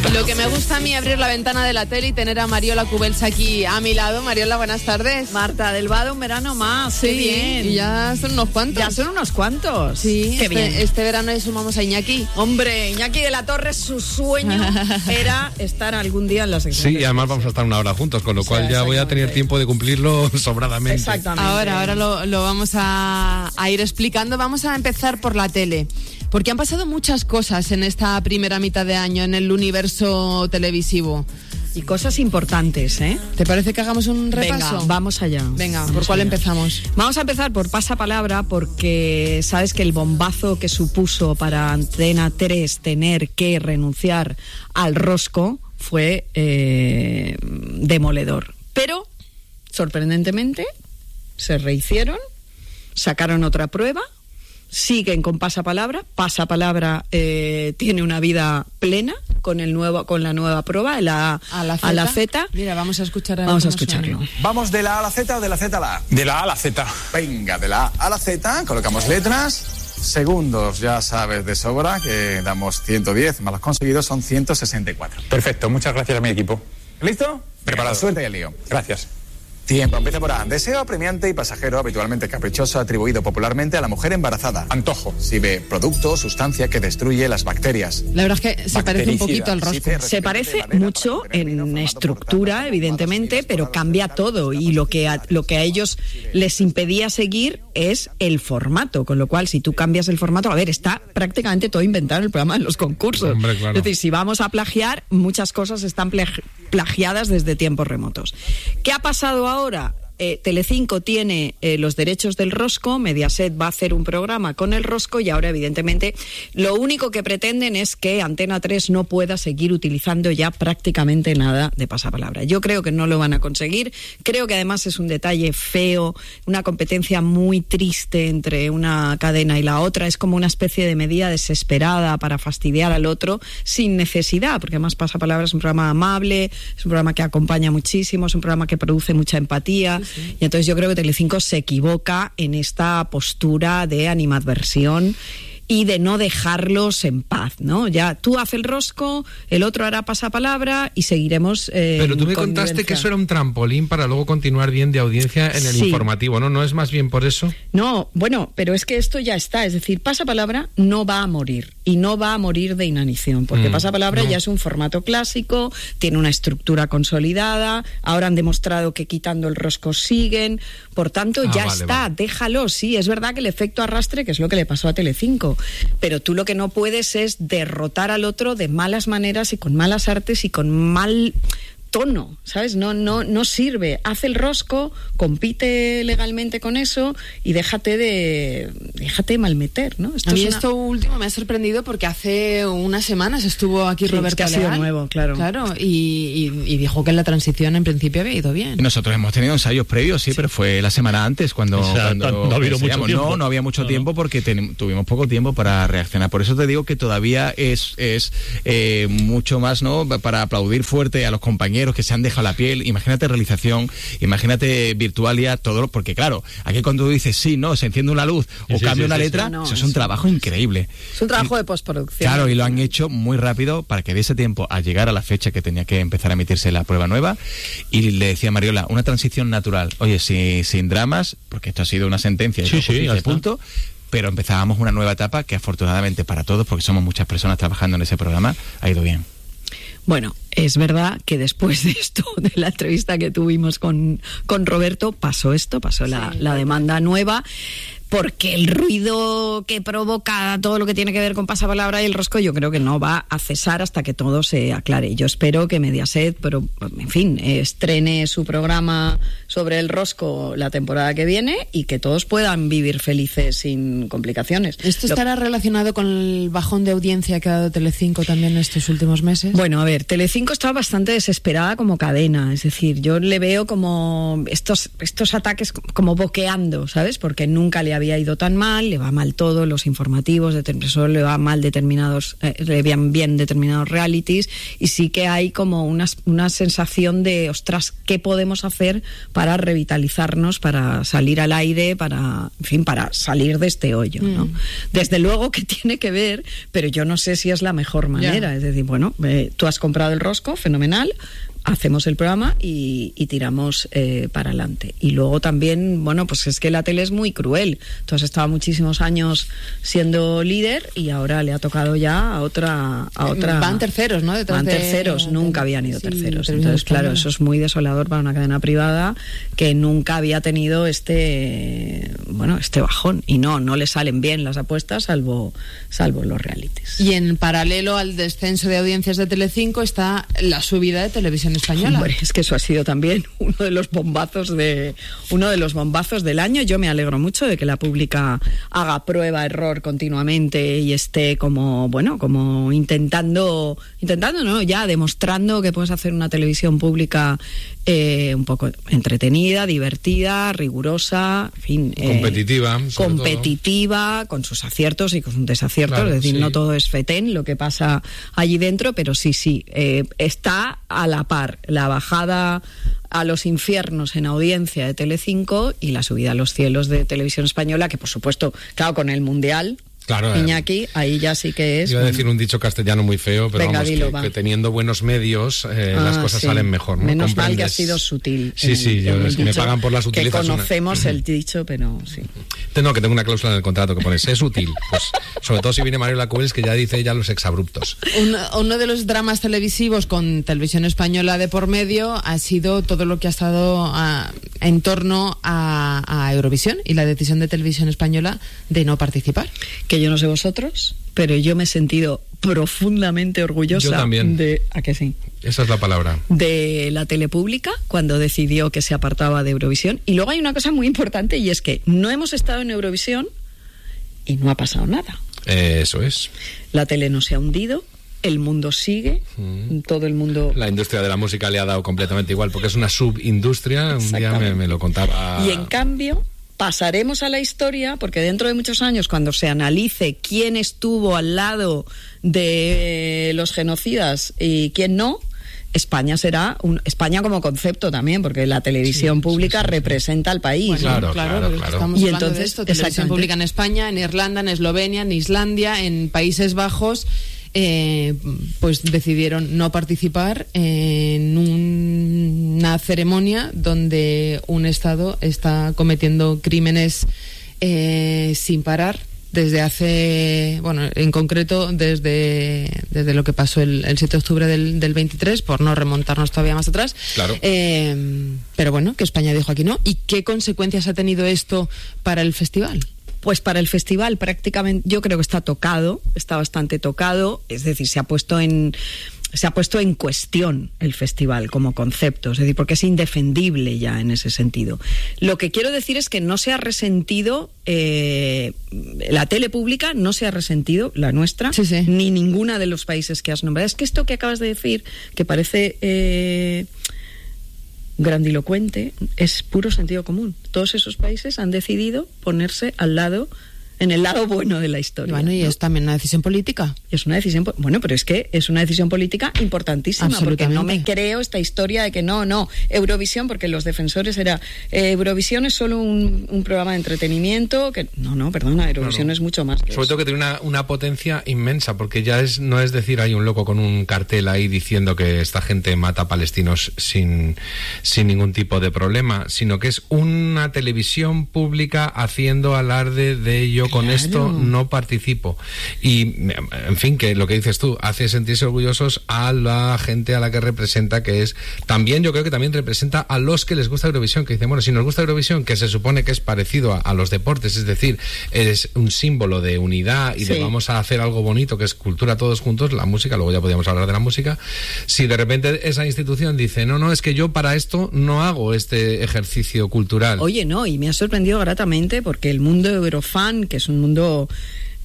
Lo que me gusta a mí abrir la ventana de la tele y tener a Mariola Cubells aquí a mi lado. Mariola, buenas tardes. Marta del Vado, un verano más. Sí, qué bien. Y ya son unos cuantos. Ya son unos cuantos. Sí, qué bien. Este verano le sumamos a Iñaki. Hombre, Iñaki de la Torre, su sueño era estar algún día en la sección. Sí, y además vamos a estar una hora juntos, con lo cual ya voy a tener tiempo de cumplirlo sobradamente. Exactamente. Ahora lo vamos a ir explicando. Vamos a empezar por la tele. Porque han pasado muchas cosas en esta primera mitad de año en el universo televisivo. Y cosas importantes, ¿eh? ¿Te parece que hagamos un repaso? Venga, vamos allá. Venga, ¿por cuál empezamos? Vamos a empezar por Pasapalabra, porque sabes que el bombazo que supuso para Antena 3 tener que renunciar al rosco fue demoledor. Pero, sorprendentemente, se rehicieron, sacaron otra prueba, siguen con Pasapalabra. Pasapalabra tiene una vida plena con la nueva prueba, a la Z. Mira, vamos a escucharlo. Vamos de la A a la Z o de la Z a la A. De la A a la Z. Venga, de la A a la Z, colocamos letras, segundos, ya sabes de sobra que damos 110, más los conseguidos son 164. Perfecto, muchas gracias a mi equipo. ¿Listo? Preparado. Suelta y el lío. Gracias. Tiempo, empieza por A. Deseo apremiante y pasajero, habitualmente caprichoso, atribuido popularmente a la mujer embarazada. Antojo. Si ve producto o sustancia que destruye las bacterias. La verdad es que se parece un poquito al rosco. Se parece mucho en estructura, evidentemente, pero cambia todo. Y lo que a ellos les impedía seguir es el formato. Con lo cual, si tú cambias el formato, a ver, está prácticamente todo inventado en el programa de los concursos. Hombre, claro. Es decir, si vamos a plagiar, muchas cosas están plagiadas desde tiempos remotos. ¿Qué ha pasado ahora? Telecinco tiene los derechos del rosco, Mediaset va a hacer un programa con el rosco y ahora evidentemente lo único que pretenden es que Antena 3 no pueda seguir utilizando ya prácticamente nada de Pasapalabra. Yo creo que no lo van a conseguir, creo que además es un detalle feo, una competencia muy triste entre una cadena y la otra, es como una especie de medida desesperada para fastidiar al otro sin necesidad, porque además Pasapalabra es un programa amable, es un programa que acompaña muchísimo, es un programa que produce mucha empatía. Sí. Y entonces yo creo que Telecinco se equivoca en esta postura de animadversión y de no dejarlos en paz, ¿no? Ya tú haces el rosco, el otro hará Pasapalabra y seguiremos Pero tú me contaste que eso era un trampolín para luego continuar bien de audiencia en el informativo, ¿no? ¿No es más bien por eso? No, bueno, pero es que esto ya está, es decir, Pasapalabra no va a morir y no va a morir de inanición, porque Pasapalabra ya es un formato clásico, tiene una estructura consolidada, ahora han demostrado que quitando el rosco siguen, por tanto ya está, déjalo, sí, es verdad que el efecto arrastre, que es lo que le pasó a Telecinco, pero tú lo que no puedes es derrotar al otro de malas maneras y con malas artes y con mal tono, ¿sabes? No sirve. Haz el rosco, compite legalmente con eso y déjate de malmeter, ¿no? Esto último me ha sorprendido porque hace unas semanas estuvo aquí Roberto Leal. Ha sido nuevo, claro. Y dijo que la transición en principio había ido bien. Nosotros hemos tenido ensayos previos, sí, pero fue la semana antes cuando no ha habido mucho tiempo. No había mucho tiempo porque tuvimos poco tiempo para reaccionar. Por eso te digo que todavía es mucho más, ¿no? Para aplaudir fuerte a los compañeros que se han dejado la piel. Imagínate realización, imagínate Virtualia, todo, porque claro, aquí cuando tú dices se enciende una luz o cambia una letra, eso es un trabajo increíble. Es un trabajo de postproducción. Claro, y lo han hecho muy rápido para que diese tiempo a llegar a la fecha que tenía que empezar a emitirse la prueba nueva. Y le decía a Mariola, una transición natural. Oye, sin dramas, porque esto ha sido una sentencia de punto. Pero empezábamos una nueva etapa que afortunadamente para todos, porque somos muchas personas trabajando en ese programa, ha ido bien. Bueno, es verdad que después de esto, de la entrevista que tuvimos con Roberto, pasó la demanda nueva. Porque el ruido que provoca todo lo que tiene que ver con Pasapalabra y el rosco, yo creo que no va a cesar hasta que todo se aclare. Yo espero que Mediaset, estrene su programa sobre el rosco la temporada que viene y que todos puedan vivir felices sin complicaciones. ¿Esto estará relacionado con el bajón de audiencia que ha dado Telecinco también en estos últimos meses? Bueno, a ver, Telecinco está bastante desesperada como cadena. Es decir, yo le veo como estos ataques como boqueando, ¿sabes? Porque nunca le ha había ido tan mal, le va mal todo, los informativos, solo le va mal le van bien determinados realities, y sí que hay como una sensación de, ostras, ¿qué podemos hacer para revitalizarnos, para salir al aire, para salir de este hoyo, ¿no? Desde luego que tiene que ver, pero yo no sé si es la mejor manera. Es decir, bueno, tú has comprado el rosco, fenomenal, hacemos el programa y tiramos para adelante. Y luego también, bueno, pues es que la tele es muy cruel. Tú has estado muchísimos años siendo líder y ahora le ha tocado ya a otra... Van terceros, ¿no? Van terceros, nunca habían ido terceros. Entonces, claro, eso es muy desolador para una cadena privada que nunca había tenido este bajón. Y no le salen bien las apuestas, salvo los realities. Y en paralelo al descenso de audiencias de Telecinco está la subida de Televisión Española. Hombre, es que eso ha sido también uno de los bombazos del año. Yo me alegro mucho de que la pública haga prueba-error continuamente y esté como intentando, ¿no? Ya demostrando que puedes hacer una televisión pública un poco entretenida, divertida, rigurosa, en fin, competitiva, con sus aciertos y con sus desaciertos. Claro, es decir, no todo es fetén lo que pasa allí dentro, pero sí, está a la par la bajada a los infiernos en audiencia de Telecinco y la subida a los cielos de Televisión Española, que por supuesto, claro, con el Mundial, claro, Iñaki, ahí ya sí que es... Iba a decir un dicho castellano muy feo, pero venga, vamos, que teniendo buenos medios las cosas salen mejor, ¿no? Menos mal que ha sido sutil. Sí, me pagan por la sutileza. Que conocemos el dicho, pero sí. Tengo una cláusula en el contrato que pone, sé sutil. Pues, sobre todo si viene Mario Lacueles, que ya dice los exabruptos. Uno de los dramas televisivos con Televisión Española de por medio ha sido todo lo que ha estado en torno a Eurovisión y la decisión de Televisión Española de no participar. Que yo no sé vosotros, pero yo me he sentido profundamente orgullosa. Yo también. ¿A que sí? Esa es la palabra. De la tele pública cuando decidió que se apartaba de Eurovisión. Y luego hay una cosa muy importante, y es que no hemos estado en Eurovisión y no ha pasado nada. Eso es. La tele no se ha hundido. El mundo sigue, todo el mundo... La industria de la música le ha dado completamente igual, porque es una subindustria. Un día me lo contaba. Y en cambio... pasaremos a la historia, porque dentro de muchos años, cuando se analice quién estuvo al lado de los genocidas y quién no, España será España como concepto también, porque la televisión pública representa al país. Bueno, claro. Estamos y hablando de esto, televisión pública en España, en Irlanda, en Eslovenia, en Islandia, en Países Bajos. Pues decidieron no participar en una ceremonia donde un Estado está cometiendo crímenes sin parar desde hace, en concreto desde lo que pasó el 7 de octubre del 23, por no remontarnos todavía más atrás. Claro. Pero bueno, que España dijo aquí no. ¿Y qué consecuencias ha tenido esto para el festival? Pues para el festival prácticamente yo creo que está bastante tocado, es decir, se ha puesto en cuestión el festival como concepto, es decir, porque es indefendible ya en ese sentido. Lo que quiero decir es que no se ha resentido, la tele pública no se ha resentido, la nuestra, ni ninguna de los países que has nombrado. Es que esto que acabas de decir, que parece... grandilocuente, es puro sentido común. Todos esos países han decidido ponerse en el lado bueno de la historia. Bueno, y es también una decisión política. Es una decisión, pero es que es una decisión política importantísima, porque no me creo esta historia de que no, Eurovisión, porque los defensores Eurovisión es solo un programa de entretenimiento, que perdona, Eurovisión es mucho más que sobre todo que tiene una potencia inmensa, porque ya no es decir hay un loco con un cartel ahí diciendo que esta gente mata palestinos sin ningún tipo de problema, sino que es una televisión pública haciendo alarde de ello. Con esto no participo. Y, en fin, que lo que dices tú, hace sentirse orgullosos a la gente a la que representa, que es también, yo creo que también representa a los que les gusta Eurovisión, que dicen, si nos gusta Eurovisión, que se supone que es parecido a los deportes, es decir, es un símbolo de unidad y de vamos a hacer algo bonito, que es cultura todos juntos, la música, luego ya podríamos hablar de la música. Si de repente esa institución dice, no, es que yo para esto no hago este ejercicio cultural. Oye, y me ha sorprendido gratamente, porque el mundo Eurofan, que es un mundo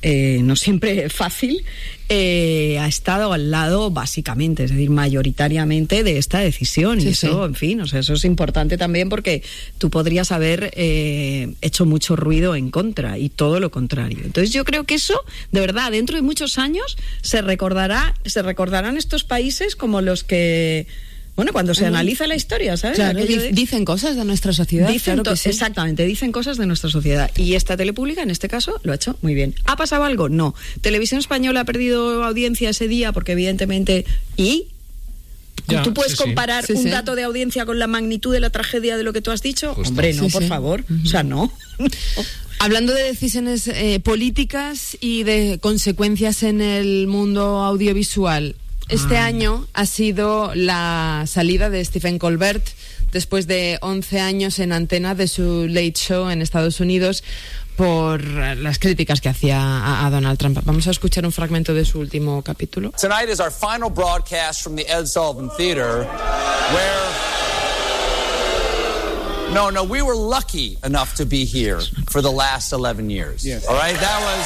no siempre fácil, ha estado al lado básicamente, es decir, mayoritariamente de esta decisión. Sí, y eso, en fin, o sea, eso es importante también porque tú podrías haber hecho mucho ruido en contra y todo lo contrario. Entonces yo creo que eso, de verdad, dentro de muchos años se recordarán estos países como los que... Bueno, cuando se analiza la historia, ¿sabes? Claro, dicen cosas de nuestra sociedad. Claro que sí. Exactamente, dicen cosas de nuestra sociedad. Y esta tele pública, en este caso, lo ha hecho muy bien. ¿Ha pasado algo? No. ¿Televisión Española ha perdido audiencia ese día? Porque evidentemente... ¿Y? Ya, ¿tú puedes comparar un dato de audiencia con la magnitud de la tragedia de lo que tú has dicho? Justo. Hombre, no, por favor. O sea, no. Hablando de decisiones políticas y de consecuencias en el mundo audiovisual... Este año ha sido la salida de Stephen Colbert después de 11 años en antena de su Late Show en Estados Unidos por las críticas que hacía a Donald Trump. Vamos a escuchar un fragmento de su último capítulo. Tonight is our final broadcast from the Ed Sullivan Theater, where... No, we were lucky enough to be here for the last 11 years. Yes. All right, that was...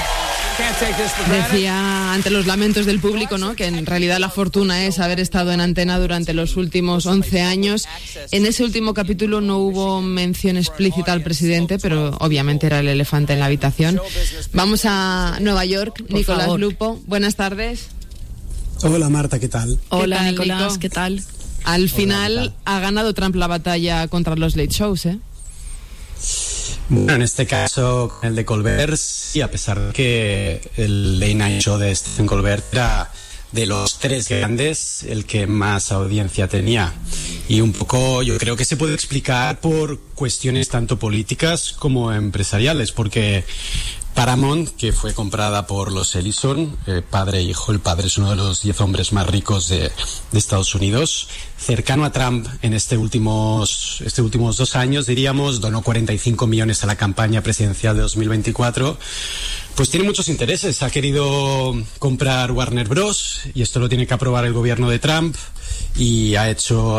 Decía ante los lamentos del público, ¿no?, que en realidad la fortuna es haber estado en antena durante los últimos 11 años. En ese último capítulo no hubo mención explícita al presidente, pero obviamente era el elefante en la habitación. Vamos a Nueva York. Nicolás Lupo, buenas tardes. Hola Marta, ¿qué tal? Hola Nicolás, ¿qué tal? Al final ha ganado Trump la batalla contra los late shows, ¿eh? Bueno, en este caso, el de Colbert, sí, a pesar de que el Late Night Show de Stephen Colbert era de los tres grandes el que más audiencia tenía. Y un poco yo creo que se puede explicar por cuestiones tanto políticas como empresariales, porque Paramount, que fue comprada por los Ellison, padre e hijo, el padre es uno de los 10 hombres más ricos de Estados Unidos, cercano a Trump en estos últimos 2 años, diríamos, donó 45 millones a la campaña presidencial de 2024, pues tiene muchos intereses. Ha querido comprar Warner Bros. Y esto lo tiene que aprobar el gobierno de Trump, y ha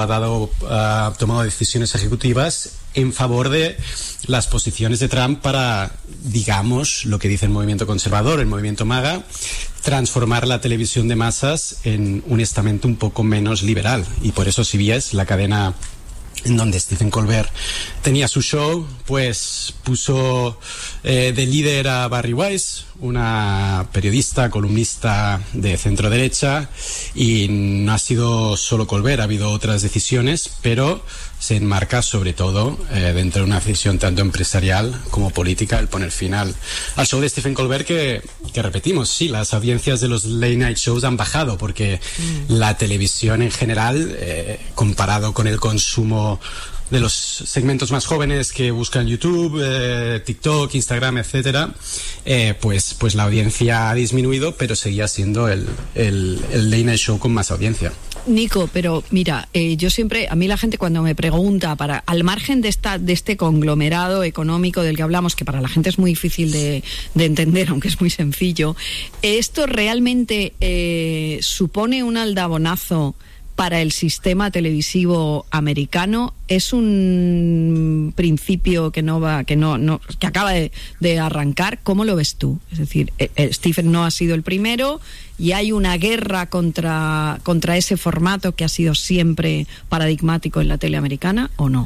tomado decisiones ejecutivas en favor de las posiciones de Trump para, digamos, lo que dice el movimiento conservador, el movimiento MAGA, transformar la televisión de masas en un estamento un poco menos liberal. Y por eso CBS, la cadena en donde Stephen Colbert tenía su show, pues puso de líder a Barry Weiss, una periodista, columnista de centro derecha, y no ha sido solo Colbert, ha habido otras decisiones, pero se enmarca sobre todo dentro de una decisión tanto empresarial como política, el poner fin al show de Stephen Colbert, que repetimos, sí, las audiencias de los late night shows han bajado porque la televisión en general, comparado con el consumo de los segmentos más jóvenes que buscan YouTube, TikTok, Instagram, etcétera, pues la audiencia ha disminuido, pero seguía siendo el late night show con más audiencia. Nico, pero mira, yo siempre, a mí la gente cuando me pregunta, al margen de este conglomerado económico del que hablamos, que para la gente es muy difícil de entender, aunque es muy sencillo, ¿esto realmente supone un aldabonazo para el sistema televisivo americano? ¿Es un principio que que acaba de arrancar? ¿Cómo lo ves tú? Es decir, Stephen no ha sido el primero y hay una guerra contra ese formato que ha sido siempre paradigmático en la tele americana, ¿o no?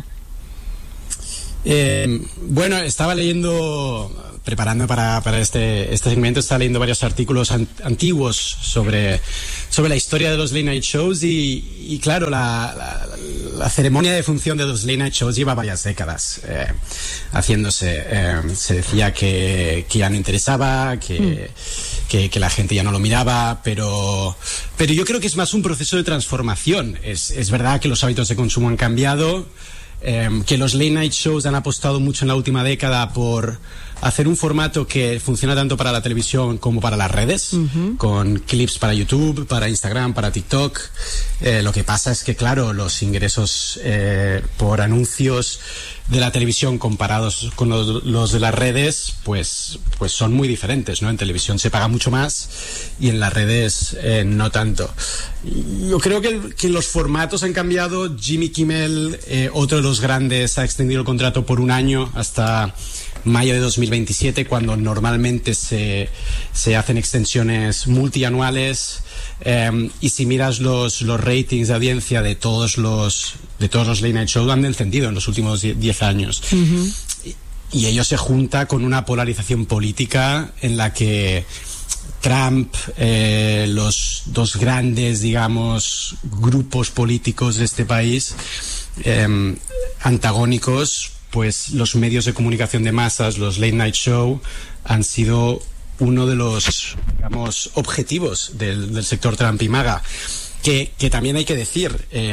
Bueno, estaba leyendo, preparando para este segmento, estaba leyendo varios artículos antiguos sobre la historia de los late night shows y claro, la ceremonia de función de los late night shows lleva varias décadas haciéndose. Se decía que ya no interesaba, que la gente ya no lo miraba, pero yo creo que es más un proceso de transformación. Es verdad que los hábitos de consumo han cambiado, que los late night shows han apostado mucho en la última década por hacer un formato que funciona tanto para la televisión como para las redes, con clips para YouTube, para Instagram, para TikTok. Lo que pasa es que, claro, los ingresos por anuncios de la televisión comparados con los de las redes, pues son muy diferentes, ¿no? En televisión se paga mucho más y en las redes no tanto. Yo creo que los formatos han cambiado. Jimmy Kimmel, otro de los grandes, ha extendido el contrato por 1 año hasta mayo de 2027, cuando normalmente se hacen extensiones multianuales. Y si miras los ratings de audiencia de todos los late night shows, han descendido en los últimos 10 años. Uh-huh. Y ello se junta con una polarización política en la que Trump, los dos grandes, digamos, grupos políticos de este país, antagónicos, pues los medios de comunicación de masas, los late night show, han sido uno de los, digamos, objetivos del sector Trump y MAGA, que también hay que decir,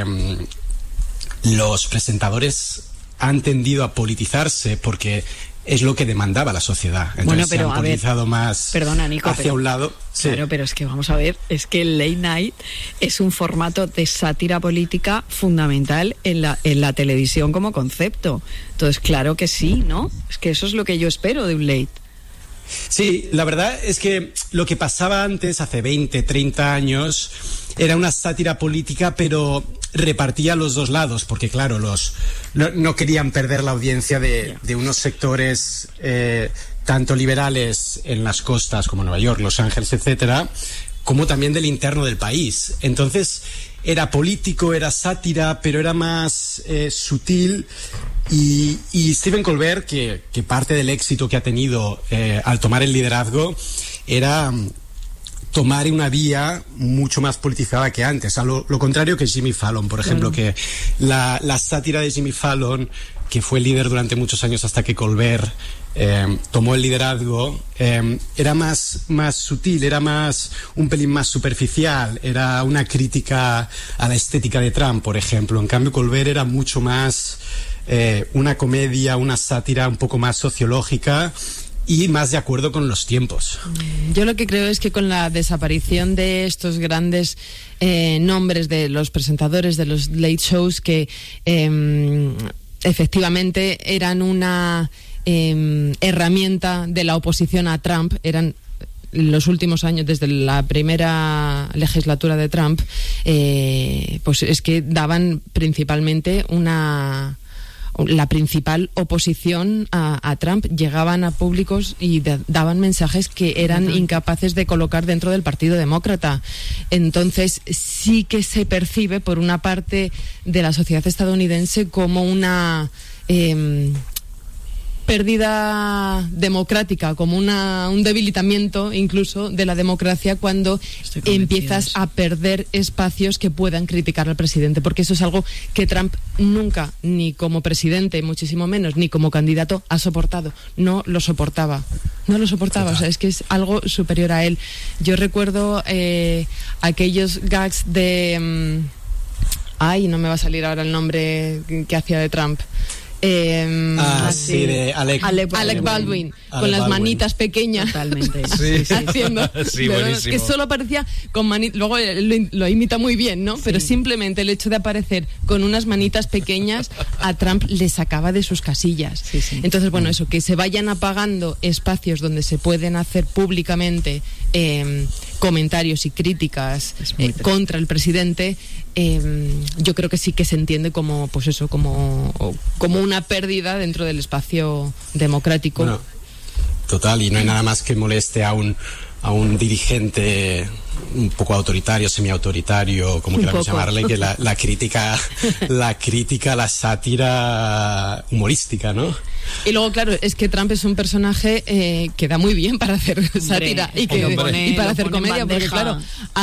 los presentadores han tendido a politizarse porque es lo que demandaba la sociedad. Entonces, bueno, pero se han politizado más, perdona, Nico, hacia un lado. Claro, sí. Pero es que vamos a ver, es que el late night es un formato de sátira política fundamental en la televisión como concepto. Entonces, claro que sí, ¿no? Es que eso es lo que yo espero de un late. Sí, la verdad es que lo que pasaba antes, hace 20, 30 años, era una sátira política, pero repartía los dos lados, porque claro, no querían perder la audiencia de unos sectores tanto liberales en las costas como Nueva York, Los Ángeles, etcétera, como también del interno del país. Entonces era político, era sátira, pero era más sutil. Y Stephen Colbert, que parte del éxito que ha tenido al tomar el liderazgo era tomar una vía mucho más politizada que antes, a lo contrario que Jimmy Fallon, por ejemplo, que la sátira de Jimmy Fallon, que fue líder durante muchos años hasta que Colbert tomó el liderazgo, era más sutil, era un pelín más superficial, era una crítica a la estética de Trump, por ejemplo. En cambio, Colbert era mucho más una comedia, una sátira un poco más sociológica y más de acuerdo con los tiempos. Yo lo que creo es que con la desaparición de estos grandes nombres de los presentadores de los late shows que efectivamente eran una herramienta de la oposición a Trump, eran los últimos años, desde la primera legislatura de Trump, pues es que daban principalmente la principal oposición a Trump, llegaban a públicos y daban mensajes que eran incapaces de colocar dentro del Partido Demócrata. Entonces sí que se percibe por una parte de la sociedad estadounidense como una pérdida democrática, como un debilitamiento incluso de la democracia cuando empiezas a perder espacios que puedan criticar al presidente, porque eso es algo que Trump nunca, ni como presidente, muchísimo menos, ni como candidato, ha soportado. No lo soportaba. O sea, es que es algo superior a él. Yo recuerdo aquellos gags de... no me va a salir ahora el nombre que hacía de Trump. De Alec Baldwin, con las manitas pequeñas. Totalmente. Haciendo, sí, buenísimo. Que solo aparecía con manitas, luego lo imita muy bien, ¿no? Sí. Pero simplemente el hecho de aparecer con unas manitas pequeñas a Trump le sacaba de sus casillas. Sí. Entonces, bueno, eso, que se vayan apagando espacios donde se pueden hacer públicamente comentarios y críticas contra el presidente, yo creo que sí que se entiende como, pues eso, como una pérdida dentro del espacio democrático. Bueno, total, y no hay nada más que moleste a un dirigente un poco autoritario, semiautoritario, como queramos llamarle, que la crítica, la sátira humorística, ¿no? Y luego, claro, es que Trump es un personaje que da muy bien para hacer sátira y para hacer comedia, porque claro,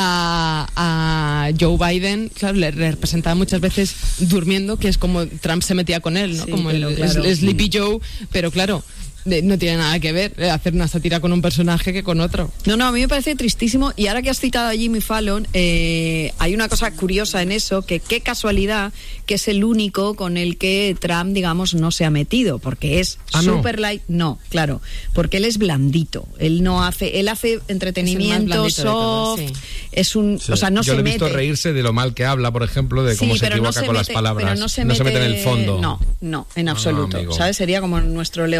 a Joe Biden, claro, le representaba muchas veces durmiendo, que es como Trump se metía con él, ¿no? Sí, como el Sleepy Joe, pero claro, no tiene nada que ver hacer una sátira con un personaje que con otro. No, a mí me parece tristísimo. Y ahora que has citado a Jimmy Fallon, hay una cosa curiosa en eso, que qué casualidad que es el único con el que Trump, digamos, no se ha metido, porque es super light. No, claro, porque él es blandito. Él hace entretenimiento soft. Sí. Es un, sí. O sea, no Yo se le he visto mete. Reírse de lo mal que habla, por ejemplo, de cómo se equivoca con las palabras. Pero no se mete en el fondo. No, en absoluto. ¿Sabes? Sería como nuestro Leo Harlem.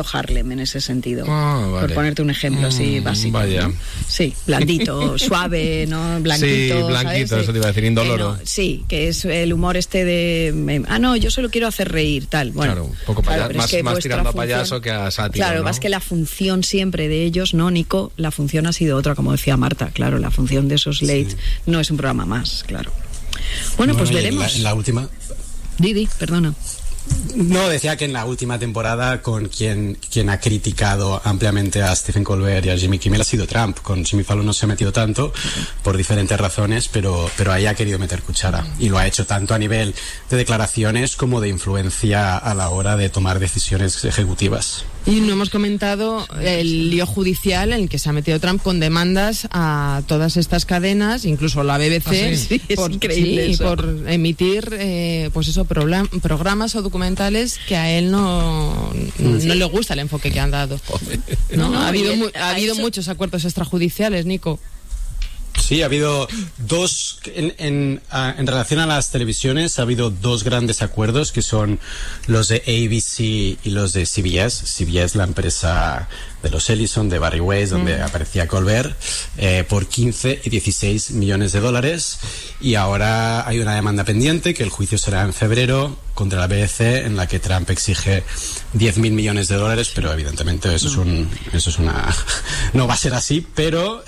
en ese sentido. Vale. Por ponerte un ejemplo así básico. Vaya. ¿No? Sí, blandito, suave, ¿no? Blanquito. Sí, blanquito, ¿sabes? eso te iba a decir, indoloro. Sí, que es el humor de... no, yo solo quiero hacer reír, tal. Bueno, claro, un poco más tirando a payaso que a sátiro. Claro, ¿no? más que la función siempre de ellos, ¿no, Nico? La función ha sido otra, como decía Marta. Claro, la función de esos late no es un programa más, claro. Bueno, pues veremos. En la última... Didi, perdona. No, decía que en la última temporada con quien ha criticado ampliamente a Stephen Colbert y a Jimmy Kimmel ha sido Trump. Con Jimmy Fallon no se ha metido tanto por diferentes razones, pero ahí ha querido meter cuchara. Y lo ha hecho tanto a nivel de declaraciones como de influencia a la hora de tomar decisiones ejecutivas. Y no hemos comentado el lío judicial en el que se ha metido Trump con demandas a todas estas cadenas, incluso la BBC, por emitir programas o documentales que a él no le gusta el enfoque que han dado. Ha habido muchos acuerdos extrajudiciales, Nico. Sí, ha habido dos, en relación a las televisiones, ha habido dos grandes acuerdos que son los de ABC y los de CBS. CBS, la empresa de los Ellison, de Barry Weiss, donde aparecía Colbert, por 15 y 16 millones de dólares. Y ahora hay una demanda pendiente, que el juicio será en febrero, contra la BBC, en la que Trump exige 10.000 millones de dólares, pero evidentemente eso es una... no va a ser así, pero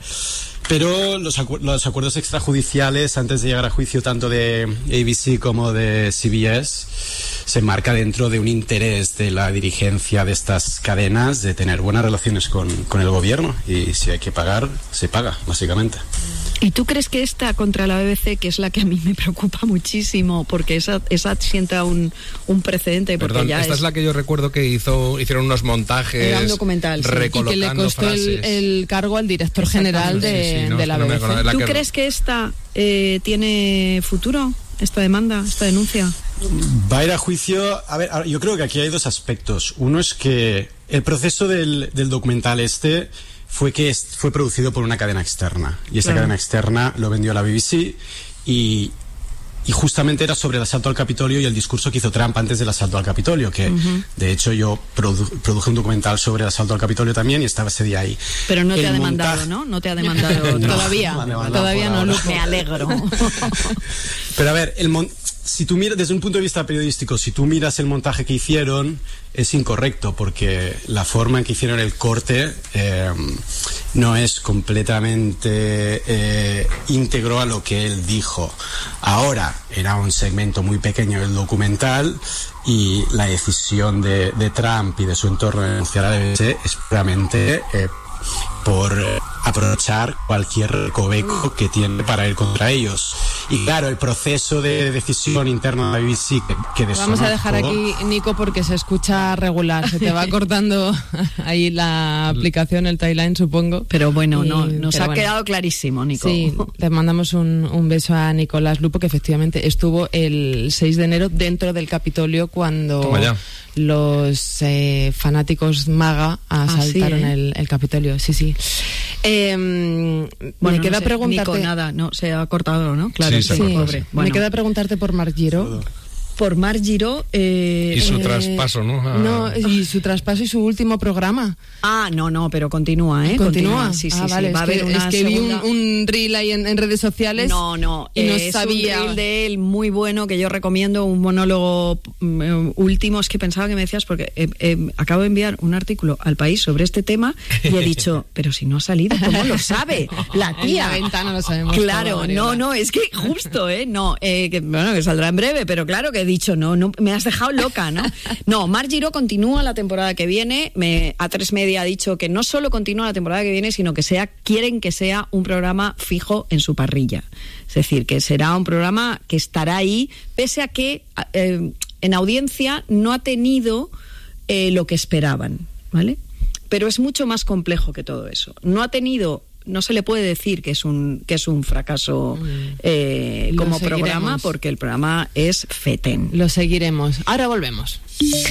los acuerdos extrajudiciales antes de llegar a juicio, tanto de ABC como de CBS, se marca dentro de un interés de la dirigencia de estas cadenas de tener buenas relaciones con el gobierno, y si hay que pagar, se paga, básicamente. ¿Y tú crees que esta contra la BBC, que es la que a mí me preocupa muchísimo, porque esa sienta un precedente? Porque Perdón, ya esta es la que yo recuerdo que hicieron unos montajes. Era un documental, recolocando y que le costó el cargo al director general de la BBC. ¿Tú crees que esta tiene futuro, esta demanda, esta denuncia? Va a ir a juicio. A ver, yo creo que aquí hay dos aspectos. Uno es que el proceso del documental fue producido por una cadena externa, y esa cadena externa lo vendió a la BBC, y justamente era sobre el asalto al Capitolio y el discurso que hizo Trump antes del asalto al Capitolio, que de hecho yo produje un documental sobre el asalto al Capitolio también, y estaba ese día ahí. Pero no te ha demandado, ¿no? No te ha demandado todavía. Todavía no, Luco. Me alegro. Pero a ver, si tú miras desde un punto de vista periodístico, si tú miras el montaje que hicieron, es incorrecto, porque la forma en que hicieron el corte no es completamente íntegro a lo que él dijo. Ahora, era un segmento muy pequeño del documental, y la decisión de Trump y de su entorno de denunciar a la BBC es puramente por aprovechar cualquier recoveco que tiene para ir contra ellos. Y claro, el proceso de decisión interna de la BBC que vamos a dejar aquí, Nico, porque se escucha regular, se te va cortando ahí la aplicación, el timeline, supongo. Pero bueno, nos ha quedado clarísimo, Nico. Sí, te mandamos un beso a Nicolás Lupo, que efectivamente estuvo el 6 de enero dentro del Capitolio cuando los fanáticos MAGA asaltaron el Capitolio. Sí. Bueno, me queda preguntarte... Nico, nada, no, se ha cortado, ¿no? Claro, sí, pobre. Bueno. Me queda preguntarte por Marc Giró. Por Marc Giró... y su traspaso, ¿no? No, y su traspaso y su último programa. No, pero continúa, ¿eh? ¿Continúa? Sí, vale, va a haber una vi segunda... un reel ahí en redes sociales. No, y no es sabía... un reel de él muy bueno que yo recomiendo, un monólogo último. Es que pensaba que me decías, porque acabo de enviar un artículo al País sobre este tema y he dicho, pero si no ha salido, ¿cómo lo sabe la tía? En la ventana lo sabemos. Claro, no, es que justo, que saldrá en breve, pero claro que he dicho, no, me has dejado loca, ¿no? No, Marc Giró continúa la temporada que viene. A3 Media ha dicho que no solo continúa la temporada que viene, sino que quieren que sea un programa fijo en su parrilla. Es decir, que será un programa que estará ahí, pese a que en audiencia no ha tenido lo que esperaban, ¿vale? Pero es mucho más complejo que todo eso. No se le puede decir que es un fracaso como programa, porque el programa es fetén. Lo seguiremos. Ahora volvemos.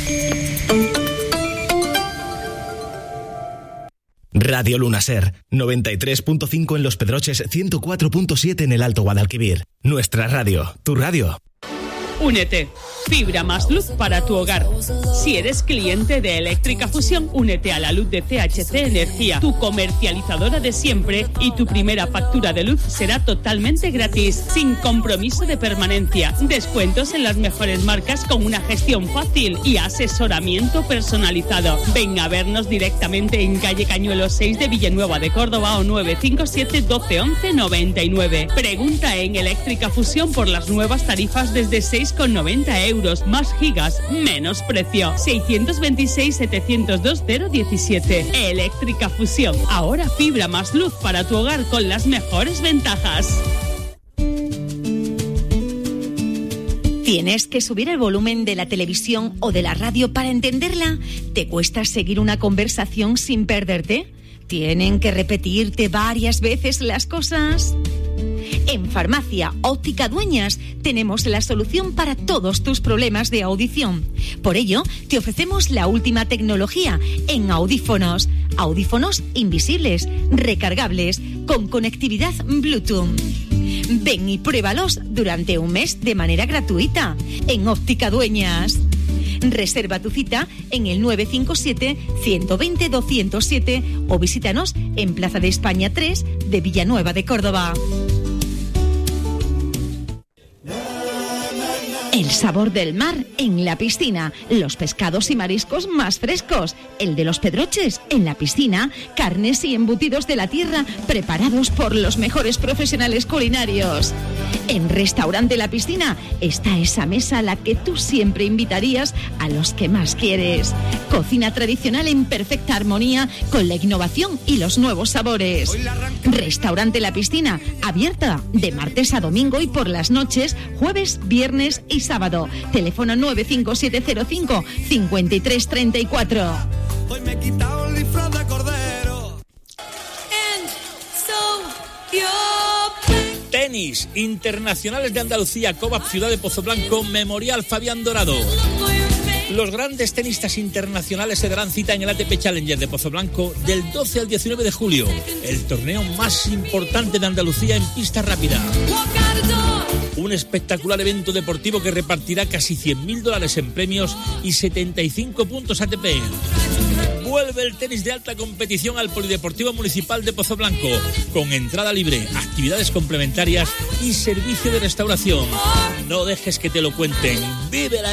Radio Luna Ser, 93.5 en Los Pedroches, 104.7 en el Alto Guadalquivir. Nuestra radio, tu radio. Únete. Fibra más luz para tu hogar. Si eres cliente de Eléctrica Fusión, únete a la luz de CHC Energía, tu comercializadora de siempre, y tu primera factura de luz será totalmente gratis, sin compromiso de permanencia. Descuentos en las mejores marcas con una gestión fácil y asesoramiento personalizado. Ven a vernos directamente en calle Cañuelos 6 de Villanueva de Córdoba o 957 12 11 99. Pregunta en Eléctrica Fusión por las nuevas tarifas desde 6,90 euros, más gigas, menos precio. 626 702 017. Eléctrica Fusión. Ahora fibra más luz para tu hogar con las mejores ventajas. ¿Tienes que subir el volumen de la televisión o de la radio para entenderla? ¿Te cuesta seguir una conversación sin perderte? ¿Tienen que repetirte varias veces las cosas? En Farmacia Óptica Dueñas tenemos la solución para todos tus problemas de audición. Por ello, te ofrecemos la última tecnología en audífonos. Audífonos invisibles, recargables, con conectividad Bluetooth. Ven y pruébalos durante un mes de manera gratuita en Óptica Dueñas. Reserva tu cita en el 957 120 207 o visítanos en Plaza de España 3 de Villanueva de Córdoba. El sabor del mar en la piscina, los pescados y mariscos más frescos, el de los pedroches en la piscina, carnes y embutidos de la tierra preparados por los mejores profesionales culinarios. En Restaurante La Piscina está esa mesa a la que tú siempre invitarías a los que más quieres. Cocina tradicional en perfecta armonía con la innovación y los nuevos sabores. Restaurante La Piscina, abierta de martes a domingo y por las noches, jueves, viernes y sábado. Teléfono 95705 5334. Hoy me he quitado el disfraz de cordero. Tenis, Internacionales de Andalucía, COVAP Ciudad de Pozoblanco, Memorial Fabián Dorado. Los grandes tenistas internacionales se darán cita en el ATP Challenger de Pozoblanco del 12 al 19 de julio, el torneo más importante de Andalucía en pista rápida. Un espectacular evento deportivo que repartirá casi $100.000 en premios y 75 puntos ATP. Vuelve el tenis de alta competición al Polideportivo Municipal de Pozoblanco, con entrada libre, actividades complementarias y servicio de restauración. No dejes que te lo cuenten. ¡Vive la